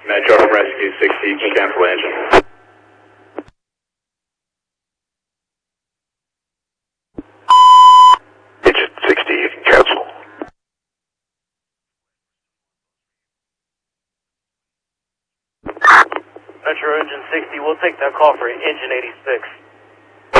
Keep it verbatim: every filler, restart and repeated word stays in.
Metro from Rescue sixty, you can cancel engine. Engine sixty, you can cancel. Metro Engine sixty, we'll take that call for Engine eighty-six.